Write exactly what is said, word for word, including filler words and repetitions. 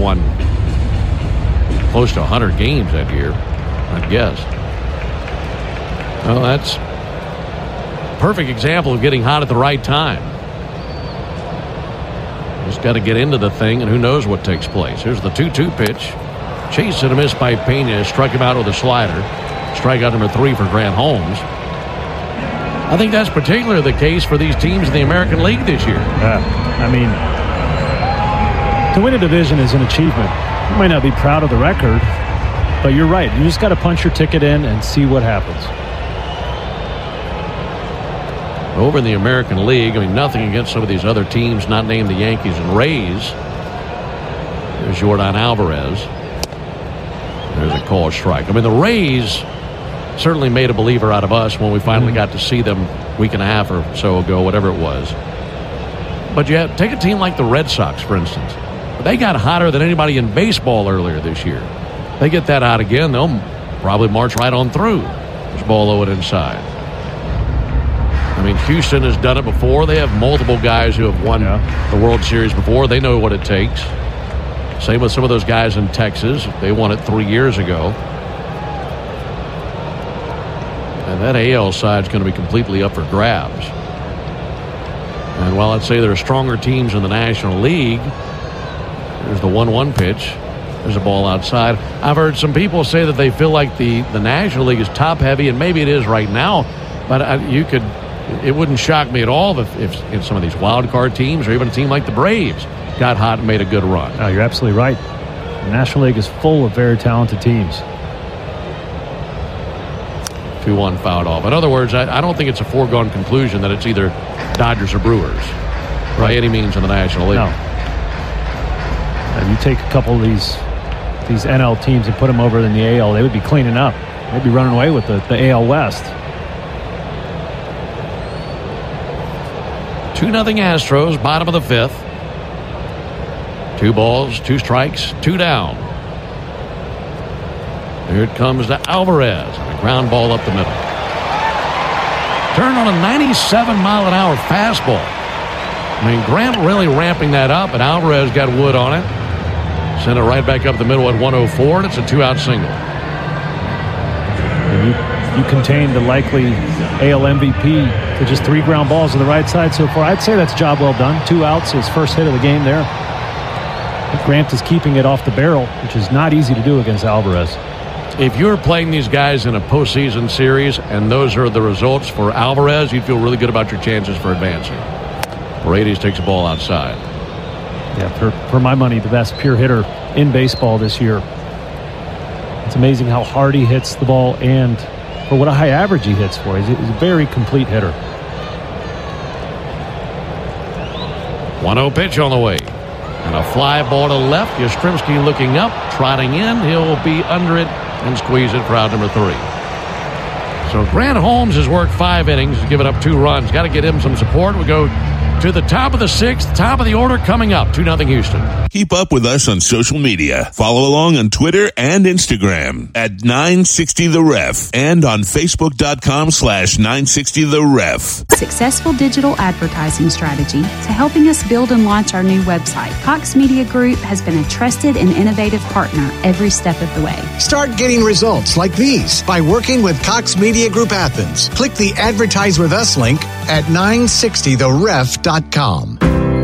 won close to one hundred games that year, I'd guess. Well, that's a perfect example of getting hot at the right time. Just got to get into the thing, and who knows what takes place. Here's the two two pitch. Chased and a miss by Pena. Struck him out with a slider. Strikeout number three for Grant Holmes. I think that's particularly the case for these teams in the American League this year. Yeah, I mean, to win a division is an achievement. You might not be proud of the record, but you're right. You just got to punch your ticket in and see what happens. Over in the American League, I mean, nothing against some of these other teams not named the Yankees and Rays. There's Jordan Alvarez. There's a called strike. I mean, the Rays certainly made a believer out of us when we finally got to see them a week and a half or so ago, whatever it was. But you have, take a team like the Red Sox, for instance. They got hotter than anybody in baseball earlier this year. They get that out again, they'll probably march right on through. There's ball low and inside. I mean, Houston has done it before. They have multiple guys who have won yeah. the World Series before. They know what it takes. Same with some of those guys in Texas. They won it three years ago. And that A L side is going to be completely up for grabs. And while I'd say there are stronger teams in the National League, there's the one one pitch. There's a ball outside. I've heard some people say that they feel like the, the National League is top-heavy, and maybe it is right now, but I, you could, it wouldn't shock me at all if, if, if some of these wild card teams or even a team like the Braves got hot and made a good run. Oh, you're absolutely right. The National League is full of very talented teams. two one fouled off. In other words, I, I don't think it's a foregone conclusion that it's either Dodgers or Brewers by right. any means in the National League. No. And you take a couple of these these N L teams and put them over in the A L, they would be cleaning up. They'd be running away with the, the A L West. two nothing Astros, bottom of the fifth. Two balls, two strikes, two down. Here it comes to Alvarez. A ground ball up the middle. Turned on a ninety-seven mile an hour fastball. I mean, Grant really ramping that up, and Alvarez got wood on it. Sent it right back up the middle at one oh four, and it's a two-out single. And you, you contained the likely A L M V P to just three ground balls to the right side so far. I'd say that's a job well done. Two outs, his first hit of the game there. Grant is keeping it off the barrel, which is not easy to do against Alvarez. If you're playing these guys in a postseason series and those are the results for Alvarez, you'd feel really good about your chances for advancing. Paredes takes a ball outside. Yeah, for, for my money, the best pure hitter in baseball this year. It's amazing how hard he hits the ball and for what a high average he hits for. He's a, he's a very complete hitter. one oh pitch on the way. And a fly ball to left. Yastrzemski looking up, trotting in. He'll be under it and squeeze it for out number three. So Grant Holmes has worked five innings, given up two runs. Got to get him some support. We go to the top of the sixth, top of the order coming up. two nothing Houston. Keep up with us on social media. Follow along on Twitter and Instagram at nine sixty The Ref and on Facebook.com slash 960 The Ref. Successful digital advertising strategy to helping us build and launch our new website. Cox Media Group has been a trusted and innovative partner every step of the way. Start getting results like these by working with Cox Media Group Athens. Click the Advertise With Us link at nine sixty the ref dot com.